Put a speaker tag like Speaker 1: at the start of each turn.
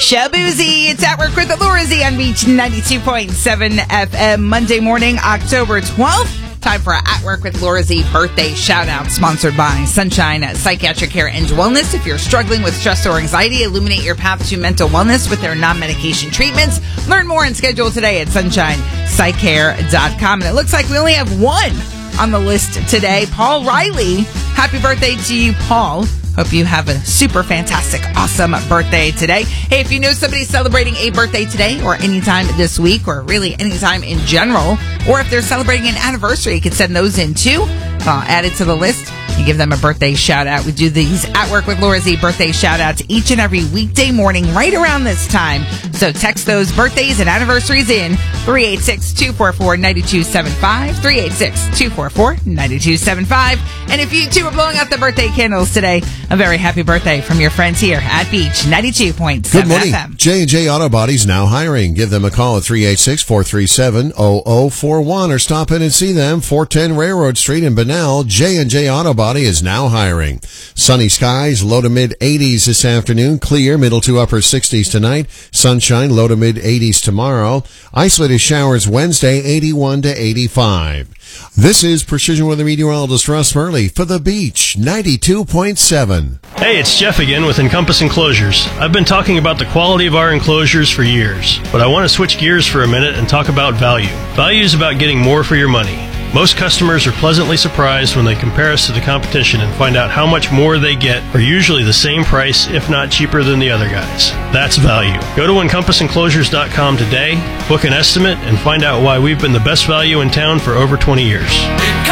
Speaker 1: Michelle Boozy. It's At Work with Laura Z on Beach 92.7 FM. Monday morning, October 12th. Time for At Work with Laura Z birthday shout-out, sponsored by Sunshine Psychiatric Care and Wellness. If you're struggling with stress or anxiety, illuminate your path to mental wellness with their non-medication treatments. Learn more and schedule today at sunshinepsycare.com. And it looks like we only have one on the list today. Paul Riley. Happy birthday to you, Paul. Hope you have a super fantastic, awesome birthday today. Hey, if you know somebody celebrating a birthday today or anytime this week or really anytime in general, or if they're celebrating an anniversary, you can send those in too. Add it to the list. You give them a birthday shout out. We do these At Work with Laura Z birthday shout outs each and every weekday morning right around this time. So text those birthdays and anniversaries in 386-244-9275, 386-244-9275. And if you two are blowing out the birthday candles today, a very happy birthday from your friends here at Beach 92.7
Speaker 2: Good morning.
Speaker 1: FM.
Speaker 2: J&J Auto Body's now hiring. Give them a call at 386-437-0041 or stop in and see them, 410 Railroad Street in Bunnell. J&J Auto Body is now hiring. Sunny skies, low to mid 80s this afternoon. Clear, middle to upper 60s tonight. Sunshine, low to mid 80s tomorrow. Isolated showers Wednesday, 81 to 85. This is Precision Weather Meteorologist Russ Murley for the Beach 92.7.
Speaker 3: Hey, it's Jeff again with Encompass Enclosures. I've been talking about the quality of our enclosures for years, but I want to switch gears for a minute and talk about value. Value is about getting more for your money. Most customers are pleasantly surprised when they compare us to the competition and find out how much more they get for usually the same price, if not cheaper than the other guys. That's value. Go to EncompassEnclosures.com today, book an estimate, and find out why we've been the best value in town for over 20 years.